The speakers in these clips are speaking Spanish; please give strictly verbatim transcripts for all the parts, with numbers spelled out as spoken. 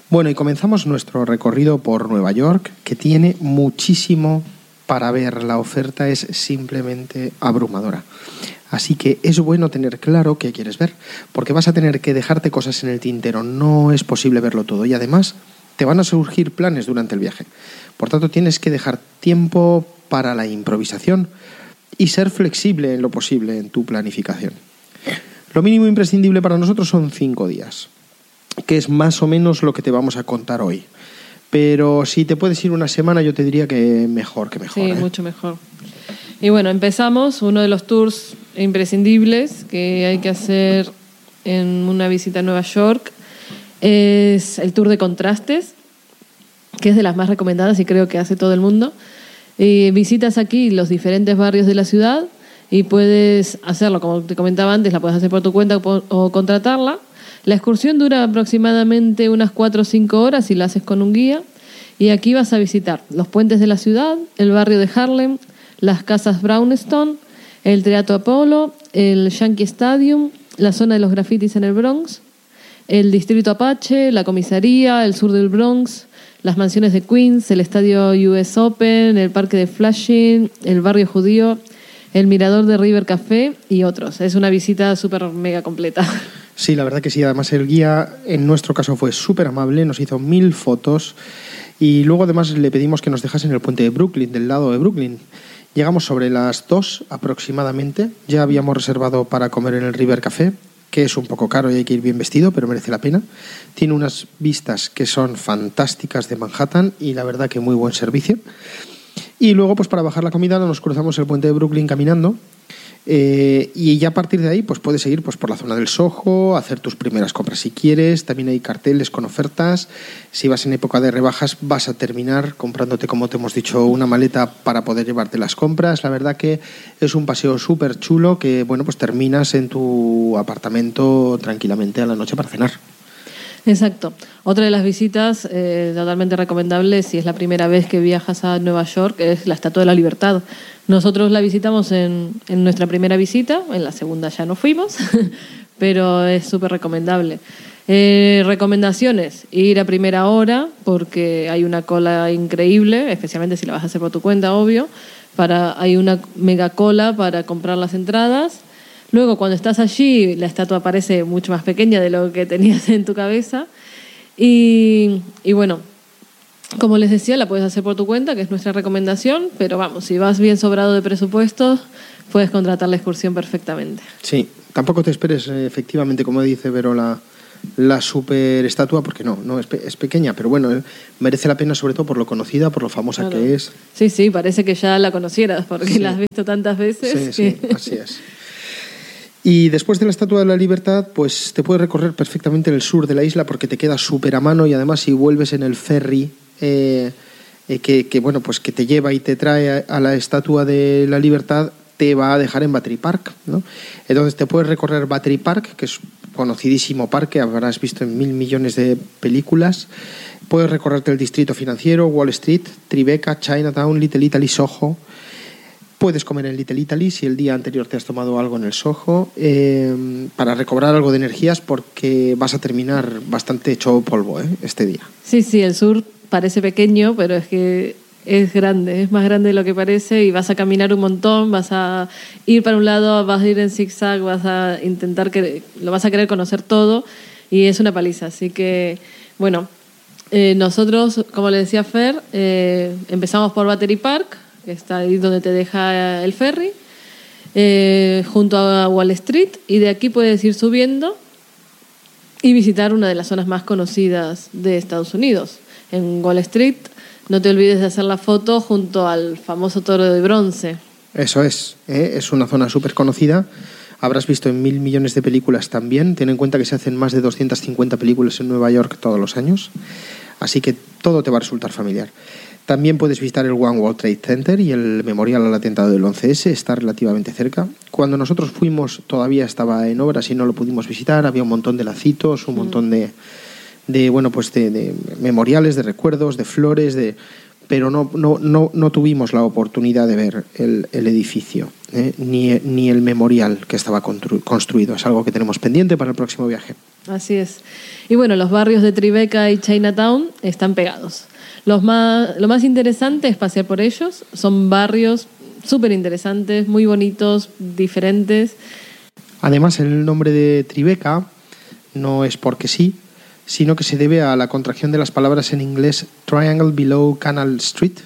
Bueno, y comenzamos nuestro recorrido por Nueva York, que tiene muchísimo para ver. La oferta es simplemente abrumadora. Así que es bueno tener claro qué quieres ver, porque vas a tener que dejarte cosas en el tintero. No es posible verlo todo y además te van a surgir planes durante el viaje. Por tanto, tienes que dejar tiempo para la improvisación y ser flexible en lo posible en tu planificación. Lo mínimo imprescindible para nosotros son cinco días, que es más o menos lo que te vamos a contar hoy. Pero si te puedes ir una semana, yo te diría que mejor que mejor. Sí, ¿eh? mucho mejor. Y bueno, empezamos uno de los tours imprescindibles que hay que hacer en una visita a Nueva York. Es el tour de contrastes, que es de las más recomendadas y creo que hace todo el mundo. Y visitas aquí los diferentes barrios de la ciudad y puedes hacerlo, como te comentaba antes, la puedes hacer por tu cuenta o, o contratarla. La excursión dura aproximadamente unas cuatro o cinco horas si la haces con un guía. Y aquí vas a visitar los puentes de la ciudad, el barrio de Harlem, las casas Brownstone, el Teatro Apollo, el Yankee Stadium, la zona de los grafitis en el Bronx, el distrito Apache, la comisaría, el sur del Bronx, las mansiones de Queens, el estadio U S Open, el parque de Flushing, el barrio judío, el mirador de River Café y otros. Es una visita súper mega completa. Sí, la verdad que sí. Además, el guía en nuestro caso fue súper amable, nos hizo mil fotos y luego además le pedimos que nos dejase en el puente de Brooklyn, del lado de Brooklyn. Llegamos sobre las dos aproximadamente. Ya habíamos reservado para comer en el River Café, que es un poco caro y hay que ir bien vestido, pero merece la pena. Tiene unas vistas que son fantásticas de Manhattan y la verdad que muy buen servicio. Y luego, pues para bajar la comida, nos cruzamos el puente de Brooklyn caminando. Eh, y ya a partir de ahí pues puedes seguir pues, por la zona del Soho, hacer tus primeras compras si quieres. También hay carteles con ofertas. Si vas en época de rebajas vas a terminar comprándote, como te hemos dicho, una maleta para poder llevarte las compras. La verdad que es un paseo súper chulo que bueno pues terminas en tu apartamento tranquilamente a la noche para cenar. Exacto. Otra de las visitas eh, totalmente recomendable si es la primera vez que viajas a Nueva York es la Estatua de la Libertad. Nosotros la visitamos en, en nuestra primera visita, en la segunda ya no fuimos, pero es súper recomendable. Eh, recomendaciones, ir a primera hora porque hay una cola increíble, especialmente si la vas a hacer por tu cuenta, obvio. Para, hay una mega cola para comprar las entradas. Luego, cuando estás allí, la estatua parece mucho más pequeña de lo que tenías en tu cabeza. Y, y bueno, como les decía, la puedes hacer por tu cuenta, que es nuestra recomendación, pero vamos, si vas bien sobrado de presupuesto, puedes contratar la excursión perfectamente. Sí, tampoco te esperes, efectivamente, como dice Vero, la, la super estatua, porque no, no es, pe- es pequeña, pero bueno, eh, merece la pena sobre todo por lo conocida, por lo famosa claro. que es. Sí, sí, parece que ya la conocieras, porque sí. la has visto tantas veces. Sí, que... sí, así es. Y después de la Estatua de la Libertad, pues te puedes recorrer perfectamente el sur de la isla porque te queda súper a mano y además si vuelves en el ferry eh, eh, que, que, bueno, pues que te lleva y te trae a, a la Estatua de la Libertad, te va a dejar en Battery Park, ¿no? Entonces te puedes recorrer Battery Park, que es conocidísimo parque, habrás visto en mil millones de películas. Puedes recorrerte el distrito financiero, Wall Street, Tribeca, Chinatown, Little Italy, Soho. Puedes comer en Little Italy si el día anterior te has tomado algo en el Soho eh, para recobrar algo de energías porque vas a terminar bastante hecho polvo ¿eh? este día. Sí, sí, el sur parece pequeño, pero es que es grande, es más grande de lo que parece y vas a caminar un montón, vas a ir para un lado, vas a ir en zigzag, vas a intentar que lo vas a querer conocer todo y es una paliza. Así que, bueno, eh, nosotros, como le decía Fer, eh, empezamos por Battery Park, que está ahí donde te deja el ferry, eh, junto a Wall Street, y de aquí puedes ir subiendo y visitar una de las zonas más conocidas de Estados Unidos. En Wall Street, no te olvides de hacer la foto junto al famoso toro de bronce. Eso es, ¿eh? Es una zona súper conocida. Habrás visto en mil millones de películas también. Ten en cuenta que se hacen más de doscientas cincuenta películas en Nueva York todos los años. Así que todo te va a resultar familiar. También puedes visitar el One World Trade Center y el memorial al atentado del once ese, está relativamente cerca. Cuando nosotros fuimos todavía estaba en obras y no lo pudimos visitar, había un montón de lacitos, un montón de, de bueno pues de, de memoriales, de recuerdos, de flores, de pero no, no, no, no tuvimos la oportunidad de ver el, el edificio, ¿eh? ni, ni el memorial que estaba constru- construido. Es algo que tenemos pendiente para el próximo viaje. Así es. Y bueno, los barrios de Tribeca y Chinatown están pegados. Los más, lo más interesante es pasear por ellos. Son barrios súper interesantes, muy bonitos, diferentes. Además, el nombre de Tribeca no es porque sí, sino que se debe a la contracción de las palabras en inglés Triangle Below Canal Street.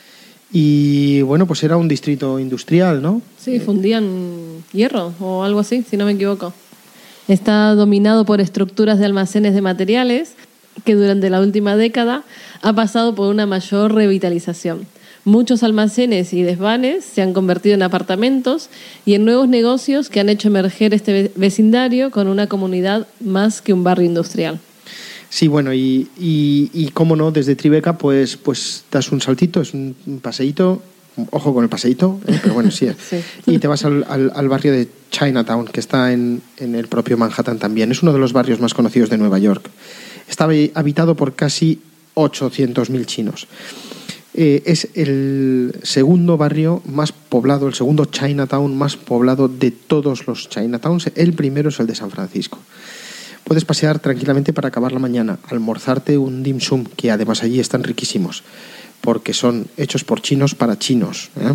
Y bueno, pues era un distrito industrial, ¿no? Sí, fundían hierro o algo así, si no me equivoco. Está dominado por estructuras de almacenes de materiales que durante la última década ha pasado por una mayor revitalización. Muchos almacenes y desvanes se han convertido en apartamentos y en nuevos negocios que han hecho emerger este vecindario con una comunidad más que un barrio industrial. Sí, bueno, y, y, y cómo no, desde Tribeca pues, pues das un saltito, es un paseíto, ojo con el paseíto, ¿eh? Pero bueno, sí, sí. Y te vas al, al, al barrio de Chinatown, que está en, en el propio Manhattan también. Es uno de los barrios más conocidos de Nueva York. Está habitado por casi ochocientos mil chinos. Eh, es el segundo barrio más poblado, el segundo Chinatown más poblado de todos los Chinatowns. El primero es el de San Francisco. Puedes pasear tranquilamente para acabar la mañana, almorzarte un dim sum, que además allí están riquísimos, porque son hechos por chinos para chinos, ¿eh?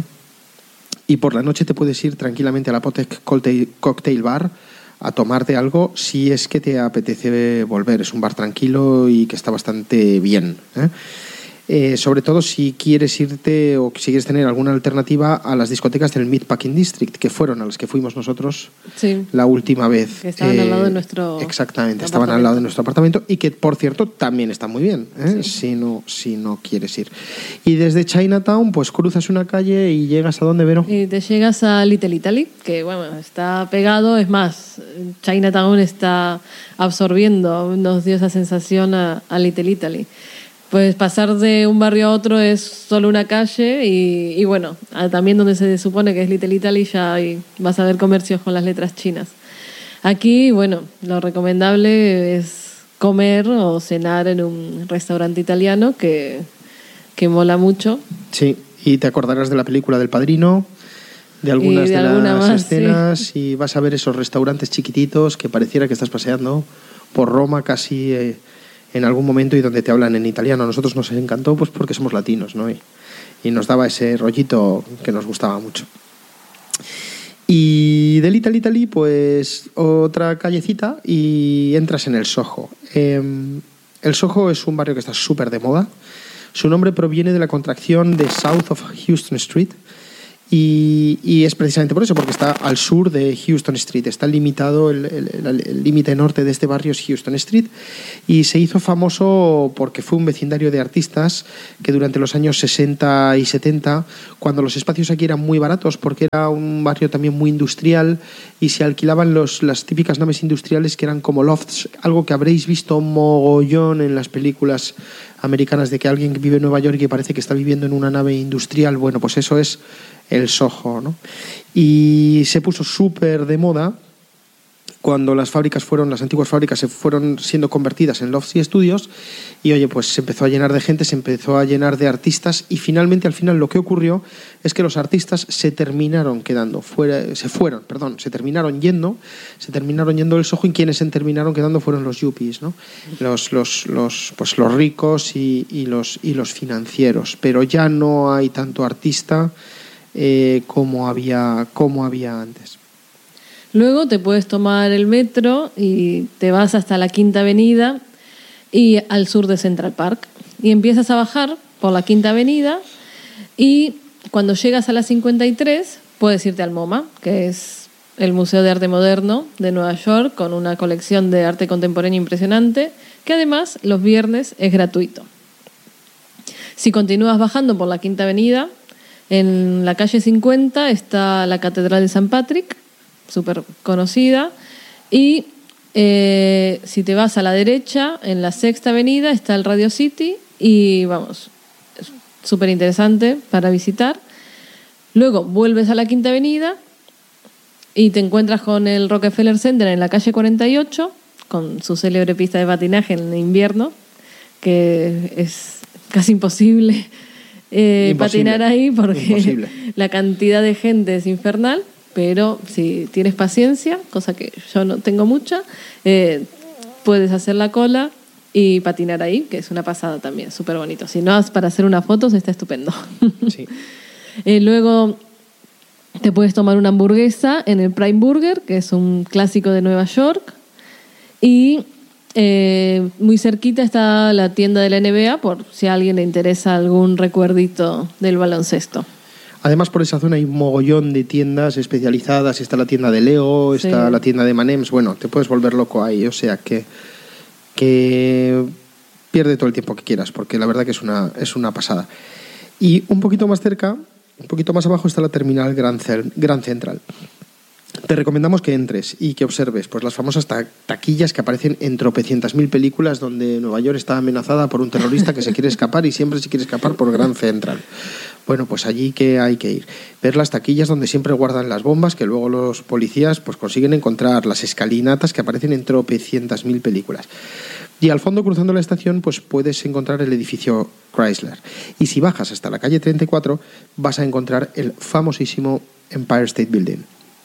Y por la noche te puedes ir tranquilamente a la Apothec Cocktail Bar a tomarte algo si es que te apetece volver. Es un bar tranquilo y que está bastante bien, ¿eh? Eh, sobre todo si quieres irte o si quieres tener alguna alternativa a las discotecas del Meatpacking District, que fueron a las que fuimos nosotros sí. la última vez. Que estaban eh, al lado de nuestro Exactamente, estaban al lado de nuestro apartamento y que, por cierto, también están muy bien, ¿eh? sí. si, no, si no quieres ir. Y desde Chinatown, pues cruzas una calle y llegas a ¿dónde, Vero? Y te llegas a Little Italy, que bueno, está pegado, es más, Chinatown está absorbiendo, nos dio esa sensación a, a Little Italy. Pues pasar de un barrio a otro es solo una calle y, y bueno, también donde se supone que es Little Italy ya hay, vas a ver comercios con las letras chinas. Aquí, bueno, lo recomendable es comer o cenar en un restaurante italiano que, que mola mucho. Sí, y te acordarás de la película del Padrino, de algunas de, de alguna las más, escenas sí. Y vas a ver esos restaurantes chiquititos que pareciera que estás paseando por Roma casi... Eh, en algún momento y donde te hablan en italiano. A nosotros nos encantó pues porque somos latinos, ¿no? Y, y nos daba ese rollito que nos gustaba mucho. Y del Little Italy, pues otra callecita y entras en el Soho. Eh, el Soho es un barrio que está súper de moda. Su nombre proviene de la contracción de South of Houston Street. Y, y es precisamente por eso, porque está al sur de Houston Street. Está limitado, el límite norte de este barrio es Houston Street. Y se hizo famoso porque fue un vecindario de artistas que durante los años sesenta y setenta, cuando los espacios aquí eran muy baratos, porque era un barrio también muy industrial y se alquilaban los, las típicas naves industriales que eran como lofts, algo que habréis visto mogollón en las películas americanas de que alguien vive en Nueva York y parece que está viviendo en una nave industrial. Bueno, pues eso es el Soho, ¿no? Y se puso súper de moda cuando las fábricas fueron, las antiguas fábricas se fueron siendo convertidas en lofts y estudios y oye, pues se empezó a llenar de gente, se empezó a llenar de artistas y finalmente al final lo que ocurrió es que los artistas se terminaron quedando fuera, se fueron, perdón, se terminaron yendo, se terminaron yendo del Soho y quienes se terminaron quedando fueron los yuppies, ¿no? Los, los, los, pues los ricos y, y, los, y los financieros, pero ya no hay tanto artista eh, como había, como había antes. Luego te puedes tomar el metro y te vas hasta la Quinta Avenida y al sur de Central Park. Y empiezas a bajar por la Quinta Avenida y cuando llegas a la cincuenta y tres puedes irte al MoMA, que es el Museo de Arte Moderno de Nueva York, con una colección de arte contemporáneo impresionante, que además los viernes es gratuito. Si continúas bajando por la Quinta Avenida, en la calle cincuenta está la Catedral de San Patrick, súper conocida, y eh, si te vas a la derecha, en la Sexta Avenida está el Radio City y vamos, es súper interesante para visitar. Luego vuelves a la Quinta Avenida y te encuentras con el Rockefeller Center en la calle cuarenta y ocho, con su célebre pista de patinaje en invierno, que es casi imposible eh, patinar ahí porque Imposible. La cantidad de gente es infernal, pero si tienes paciencia, cosa que yo no tengo mucha, eh, puedes hacer la cola y patinar ahí, que es una pasada también, súper bonito. Si no, para hacer unas fotos está estupendo. Sí. eh, luego te puedes tomar una hamburguesa en el Prime Burger, que es un clásico de Nueva York. Y eh, muy cerquita está la tienda de la N B A, por si a alguien le interesa algún recuerdito del baloncesto. Además, por esa zona hay un mogollón de tiendas especializadas. Está la tienda de Leo, está sí. la tienda de M and M's. Bueno, te puedes volver loco ahí. O sea que, que pierde todo el tiempo que quieras, porque la verdad que es una, es una pasada. Y un poquito más cerca, un poquito más abajo, está la terminal Grand, Grand Central. Te recomendamos que entres y que observes pues, las famosas ta- taquillas que aparecen en tropecientas mil películas donde Nueva York está amenazada por un terrorista que se quiere escapar y siempre se quiere escapar por Grand Central. Bueno, pues allí que hay que ir. Ver las taquillas donde siempre guardan las bombas que luego los policías pues, consiguen encontrar, las escalinatas que aparecen en tropecientas mil películas. Y al fondo, cruzando la estación, pues puedes encontrar el edificio Chrysler. Y si bajas hasta la calle treinta y cuatro, vas a encontrar el famosísimo Empire State Building.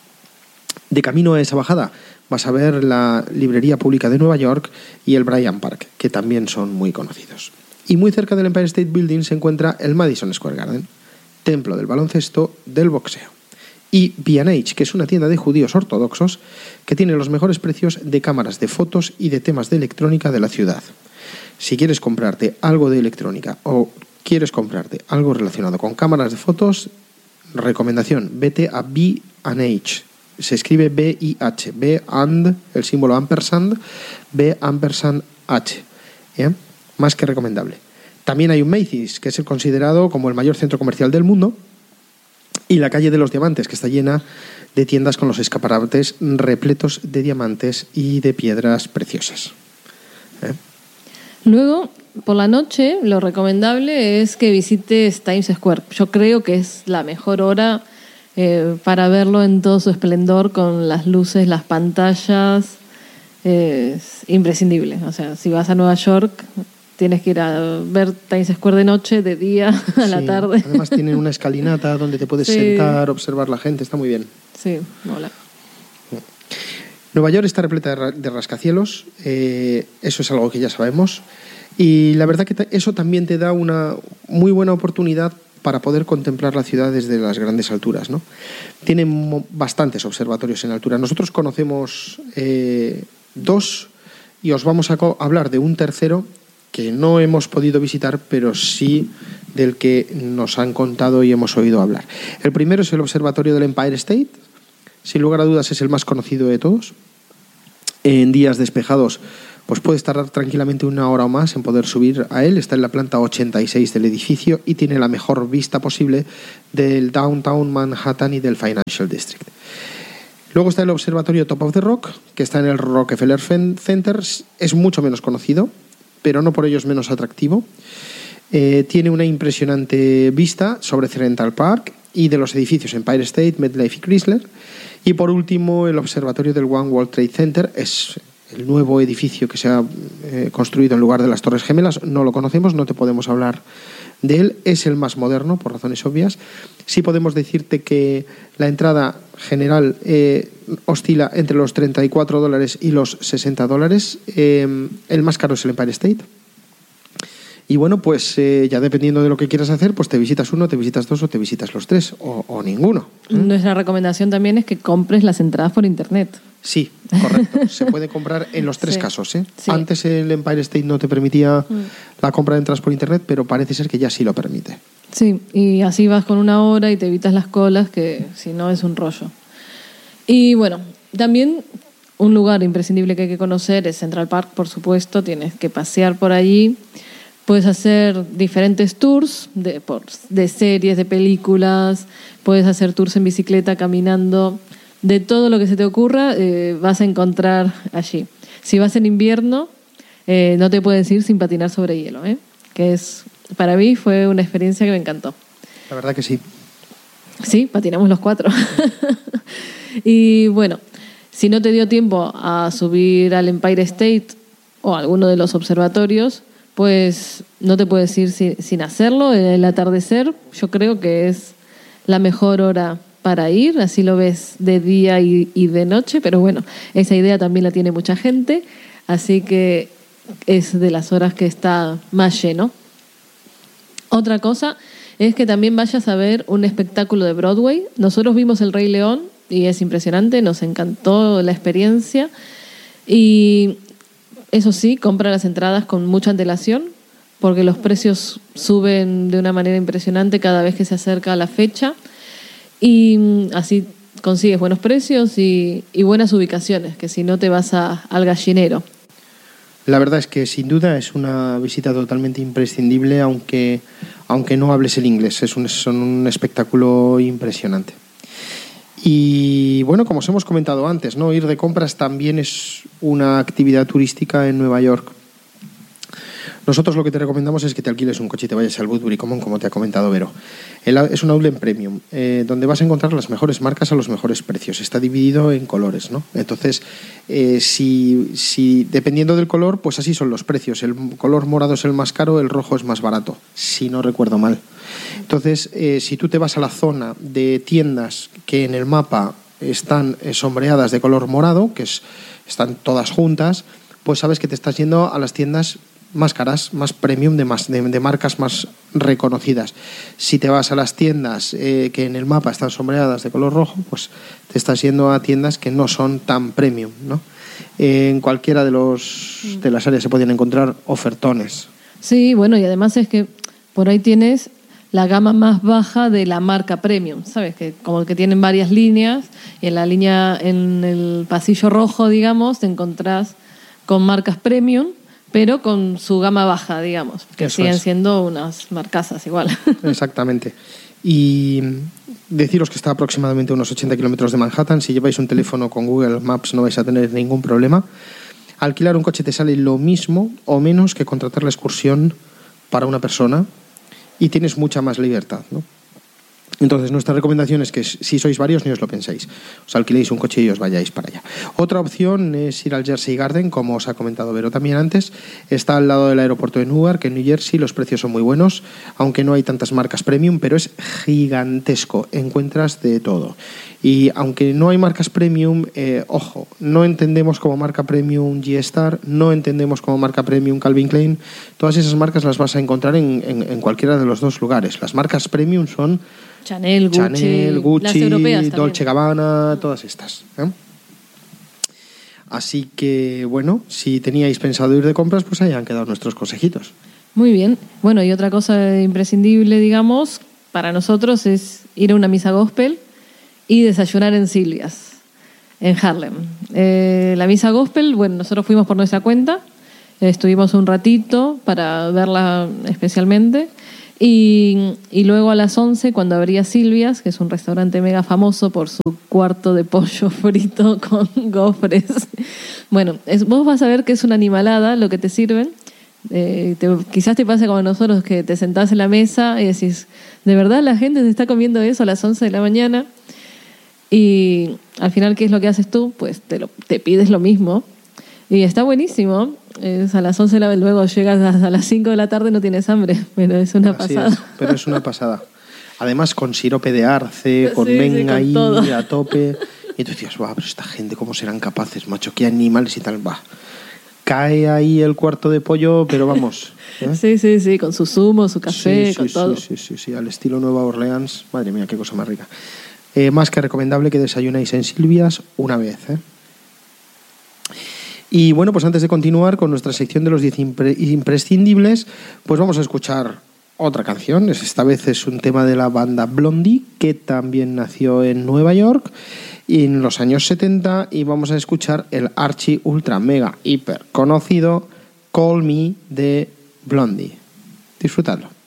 De camino a esa bajada vas a ver la Librería Pública de Nueva York y el Bryant Park, que también son muy conocidos. Y muy cerca del Empire State Building se encuentra el Madison Square Garden, templo del baloncesto, del boxeo. Y B and H, que es una tienda de judíos ortodoxos que tiene los mejores precios de cámaras de fotos y de temas de electrónica de la ciudad. Si quieres comprarte algo de electrónica o quieres comprarte algo relacionado con cámaras de fotos, recomendación, vete a B and H. Se escribe B I H, B and, el símbolo ampersand, B ampersand H. ¿Eh? Más que recomendable. También hay un Macy's, que es el considerado como el mayor centro comercial del mundo, y la calle de los diamantes, que está llena de tiendas con los escaparates repletos de diamantes y de piedras preciosas. ¿Eh? Luego, por la noche, lo recomendable es que visites Times Square. Yo creo que es la mejor hora Eh, para verlo en todo su esplendor, con las luces, las pantallas. Eh, es imprescindible. O sea, si vas a Nueva York, tienes que ir a ver Times Square de noche, de día, a sí, la tarde. Además tienen una escalinata donde te puedes sí. sentar, observar la gente, está muy bien. Sí, mola. Nueva York está repleta de rascacielos, eh, eso es algo que ya sabemos. Y la verdad que eso también te da una muy buena oportunidad para poder contemplar la ciudad desde las grandes alturas, ¿no? Tienen bastantes observatorios en altura. Nosotros conocemos eh, dos y os vamos a hablar de un tercero que no hemos podido visitar, pero sí del que nos han contado y hemos oído hablar. El primero es el observatorio del Empire State. Sin lugar a dudas es el más conocido de todos. En días despejados pues puedes tardar tranquilamente una hora o más en poder subir a él. Está en la planta ochenta y seis del edificio y tiene la mejor vista posible del Downtown Manhattan y del Financial District. Luego está el observatorio Top of the Rock, que está en el Rockefeller Center. Es mucho menos conocido, pero no por ello es menos atractivo. Eh, tiene una impresionante vista sobre Central Park y de los edificios Empire State, MetLife y Chrysler. Y por último, el observatorio del One World Trade Center. Es el nuevo edificio que se ha eh, construido en lugar de las Torres Gemelas. No lo conocemos, no te podemos hablar de él. Es el más moderno, por razones obvias. Sí podemos decirte que la entrada general eh, oscila entre los treinta y cuatro dólares y los sesenta dólares. Eh, el más caro es el Empire State. Y bueno, pues eh, ya dependiendo de lo que quieras hacer, pues te visitas uno, te visitas dos o te visitas los tres, o, o ninguno. ¿eh? Nuestra recomendación también es que compres las entradas por internet. Sí, correcto. Se puede comprar en los tres sí. casos. ¿eh? Sí. Antes el Empire State no te permitía mm. la compra de entradas por internet, pero parece ser que ya sí lo permite. Sí, y así vas con una hora y te evitas las colas, que si no es un rollo. Y bueno, también un lugar imprescindible que hay que conocer es Central Park, por supuesto. Tienes que pasear por allí. Puedes hacer diferentes tours de, por, de series, de películas. Puedes hacer tours en bicicleta, caminando. De todo lo que se te ocurra, eh, vas a encontrar allí. Si vas en invierno, eh, no te puedes ir sin patinar sobre hielo, ¿eh? Que es, para mí fue una experiencia que me encantó. La verdad que sí. Sí, patinamos los cuatro. Y bueno, si no te dio tiempo a subir al Empire State o a alguno de los observatorios, pues no te puedes ir sin, sin hacerlo. El atardecer yo creo que es la mejor hora para ir, así lo ves de día y, y de noche, pero bueno, esa idea también la tiene mucha gente, así que es de las horas que está más lleno. Otra cosa es que también vayas a ver un espectáculo de Broadway. Nosotros vimos El Rey León y es impresionante, nos encantó la experiencia. Y eso sí, compra las entradas con mucha antelación, porque los precios suben de una manera impresionante cada vez que se acerca a la fecha. Y así consigues buenos precios y, y buenas ubicaciones, que si no te vas a, al gallinero. La verdad es que sin duda es una visita totalmente imprescindible, aunque, aunque no hables el inglés. Es un, son un espectáculo impresionante. Y bueno, como os hemos comentado antes, ¿no? Ir de compras también es una actividad turística en Nueva York. Nosotros lo que te recomendamos es que te alquiles un coche y te vayas al Woodbury Common, como te ha comentado Vero. Es un outlet premium, eh, donde vas a encontrar las mejores marcas a los mejores precios. Está dividido en colores, ¿no? Entonces, eh, si, si dependiendo del color, pues así son los precios. El color morado es el más caro, el rojo es más barato, si no recuerdo mal. Entonces, eh, si tú te vas a la zona de tiendas que en el mapa están eh, sombreadas de color morado, que es, están todas juntas, pues sabes que te estás yendo a las tiendas más caras, más premium, de, más, de, de marcas más reconocidas. Si te vas a las tiendas eh, que en el mapa están sombreadas de color rojo, pues te estás yendo a tiendas que no son tan premium, ¿no? Eh, en cualquiera de los de las áreas se pueden encontrar ofertones. Sí, bueno, y además es que por ahí tienes la gama más baja de la marca premium, ¿sabes? Que como que tienen varias líneas, y en la línea, en el pasillo rojo, digamos, te encontrás con marcas premium, pero con su gama baja, digamos, que Eso siguen es. siendo unas marcasas igual. Exactamente. Y deciros que está aproximadamente a unos ochenta kilómetros de Manhattan. Si lleváis un teléfono con Google Maps no vais a tener ningún problema. Alquilar un coche te sale lo mismo o menos que contratar la excursión para una persona y tienes mucha más libertad, ¿no? Entonces, nuestra recomendación es que si sois varios, ni os lo penséis. Os alquiléis un coche y os vayáis para allá. Otra opción es ir al Jersey Garden, como os ha comentado Vero también antes. Está al lado del aeropuerto de Newark, en New Jersey. Los precios son muy buenos, aunque no hay tantas marcas premium, pero es gigantesco. Encuentras de todo. Y aunque no hay marcas premium, eh, ojo, no entendemos como marca premium G-Star, no entendemos como marca premium Calvin Klein. Todas esas marcas las vas a encontrar en, en, en cualquiera de los dos lugares. Las marcas premium son Chanel, Gucci, Chanel, Gucci, las europeas Dolce Gabbana, todas estas, ¿eh? Así que, bueno, si teníais pensado ir de compras, pues ahí han quedado nuestros consejitos. Muy bien. Bueno, y otra cosa imprescindible, digamos, para nosotros es ir a una misa gospel y desayunar en Silvia's, en Harlem. Eh, la misa gospel, bueno, nosotros fuimos por nuestra cuenta, estuvimos un ratito para verla especialmente. Y, y luego a las once, cuando abría Silvia's, que es un restaurante mega famoso por su cuarto de pollo frito con gofres. Bueno, es, vos vas a ver que es una animalada lo que te sirven. Eh, te, quizás te pase como a nosotros, que te sentás en la mesa y decís, ¿de verdad la gente se está comiendo eso a las once de la mañana? Y al final, ¿qué es lo que haces tú? Pues te, lo, te pides lo mismo. Y está buenísimo. Es a las once, luego llegas a las cinco de la tarde, no tienes hambre, pero es una Así pasada. Es, pero es una pasada. Además, con sirope de arce, con sí, menga sí, con ahí todo. a tope. Y tú decías, va, pero esta gente, ¿cómo serán capaces, macho? ¿Qué animales y tal? Va. Cae ahí el cuarto de pollo, pero vamos. ¿eh? Sí, sí, sí, con su zumo, su café, sí, sí, con sí, todo. Sí, sí, sí, al estilo Nueva Orleans. Madre mía, qué cosa más rica. Eh, más que recomendable que desayunéis en Silvia's una vez, ¿eh? Y bueno, pues antes de continuar con nuestra sección de los diez impre- imprescindibles, pues vamos a escuchar otra canción. Esta vez es un tema de la banda Blondie, que también nació en Nueva York en los años setenta, y vamos a escuchar el archi ultra mega hiper conocido Call Me de Blondie. Disfrutadlo.